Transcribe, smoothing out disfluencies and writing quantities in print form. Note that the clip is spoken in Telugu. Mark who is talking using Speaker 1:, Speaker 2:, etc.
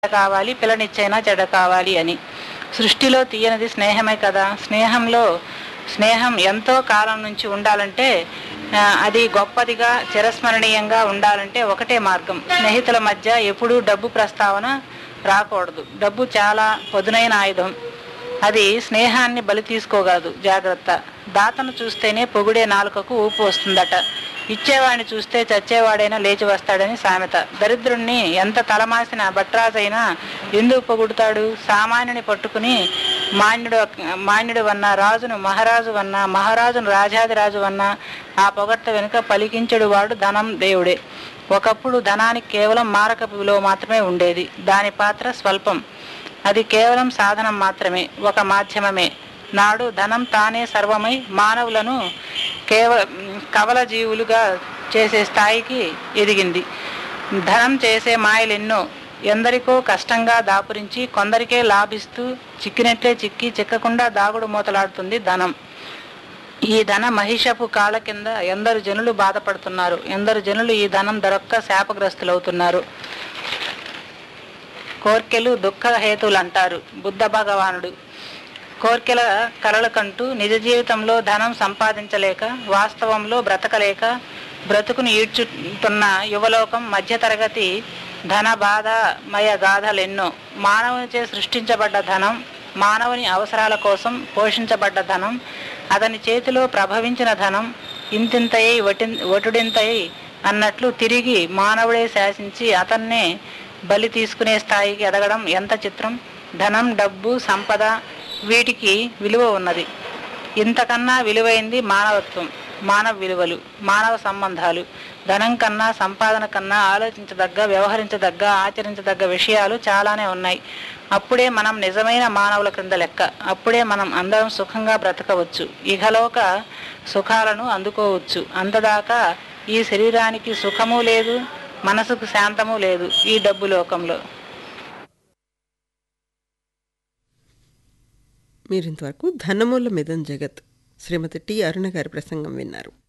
Speaker 1: కావాలి, పిల్లనిచ్చైనా చెడ్డ కావాలి అని. సృష్టిలో తీయనిది స్నేహమే కదా. స్నేహం ఎంతో కాలం నుంచి ఉండాలంటే, అది గొప్పదిగా చిరస్మరణీయంగా ఉండాలంటే ఒకటే మార్గం. స్నేహితుల మధ్య ఎప్పుడూ డబ్బు ప్రస్తావన రాకూడదు. డబ్బు చాలా పదునైన ఆయుధం. అది స్నేహాన్ని బలి తీసుకోగలదు. జాగ్రత్త. దాతను చూస్తేనే పొగిడే నాలుకకు ఊపు వస్తుందట. ఇచ్చేవాడిని చూస్తే చచ్చేవాడైనా లేచి వస్తాడని సామెత. దరిద్రుణ్ణి ఎంత తలమాసిన భట్రాజైనా ఎందుకు పొగుడుతాడు? సామాన్యుని పట్టుకుని మాన్యుడు వన్నా, రాజును మహారాజు వన్నా, మహారాజును రాజాదిరాజు వన్నా ఆ పొగట్ట వెనుక పలికించెడు వాడు ధనం దేవుడే. ఒకప్పుడు ధనానికి కేవలం మారక విలువ మాత్రమే ఉండేది. దాని పాత్ర స్వల్పం. అది కేవలం సాధనం మాత్రమే, ఒక మాధ్యమమే. నాడు ధనం తానే సర్వమై మానవులను కవల జీవులుగా చేసే స్థాయికి ఎదిగింది. ధనం చేసే మాయలెన్నో. ఎందరికో కష్టంగా దాపురించి కొందరికే లాభిస్తూ చిక్కినట్లే చిక్కి చిక్కకుండా దాగుడు మూతలాడుతుంది ధనం. ఈ ధన మహిషపు కాళ్ళ కింద ఎందరు జనులు బాధపడుతున్నారు. ఎందరు జనులు ఈ ధనం దొరక్క శాపగ్రస్తులవుతున్నారు. కోర్కెలు దుఃఖ హేతులు అంటారు బుద్ధ భగవానుడు. కోర్కెల కలలు కంటూ నిజ జీవితంలో ధనం సంపాదించలేక, వాస్తవంలో బ్రతకలేక బ్రతుకును ఈడ్చుతున్న యువలోకం మధ్యతరగతి ధన బాధమయ గాథలెన్నో. మానవునిచే సృష్టించబడ్డ ధనం, మానవుని అవసరాల కోసం పోషించబడ్డ ధనం, అతని చేతిలో ప్రభవించిన ధనం ఇంతింతయి వటుడింతయి అన్నట్లు తిరిగి మానవుడే శాసించి అతన్నే బలి తీసుకునే స్థాయికి ఎదగడం ఎంత చిత్రం. ధనం, డబ్బు, సంపద వీటికి విలువ ఉన్నది. ఇంతకన్నా విలువైంది మానవత్వం, మానవ విలువలు, మానవ సంబంధాలు. ధనం కన్నా, సంపాదన కన్నా ఆలోచించదగ్గ, వ్యవహరించదగ్గ, ఆచరించదగ్గ విషయాలు చాలానే ఉన్నాయి. అప్పుడే మనం నిజమైన మానవుల క్రింద లెక్క. అప్పుడే మనం అందరం సుఖంగా బ్రతకవచ్చు, ఇహలోక సుఖాలను అందుకోవచ్చు. అంతదాకా ఈ శరీరానికి సుఖము లేదు, మనసుకు శాంతము లేదు ఈ డబ్బు లోకంలో.
Speaker 2: మీరింతవరకు ధనమూల మిదం జగత్ శ్రీమతి టి అరుణ గారి ప్రసంగం విన్నారు.